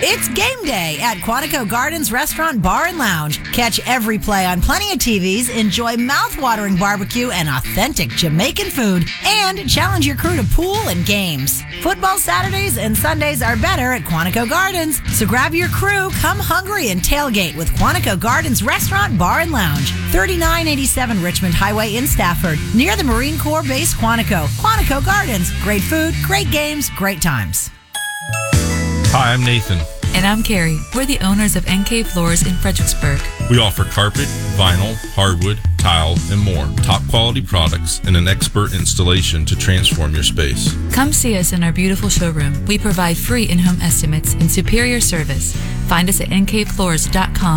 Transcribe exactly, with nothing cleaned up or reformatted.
It's game day at Quantico Gardens Restaurant Bar and Lounge. Catch every play on plenty of T Vs, enjoy mouth-watering barbecue and authentic Jamaican food, and challenge your crew to pool and games. Football Saturdays and Sundays are better at Quantico Gardens, so grab your crew, come hungry, and tailgate with Quantico Gardens Restaurant Bar and Lounge, thirty-nine eighty-seven Richmond Highway in Stafford, near the Marine Corps Base Quantico. Quantico Gardens, great food, great games, great times. Hi, I'm Nathan. And I'm Carrie. We're the owners of N K Floors in Fredericksburg. We offer carpet, vinyl, hardwood, tile, and more. Top quality products and an expert installation to transform your space. Come see us in our beautiful showroom. We provide free in-home estimates and superior service. Find us at N K floors dot com.